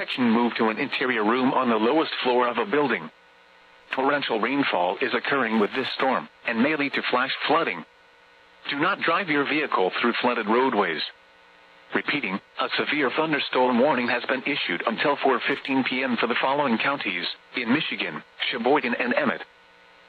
protection move to an interior room on the lowest floor of a building. Torrential rainfall is occurring with this storm, and may lead to flash flooding. Do not drive your vehicle through flooded roadways. Repeating, a severe thunderstorm warning has been issued until 4:15 p.m. for the following counties: in Michigan, Sheboygan and Emmett,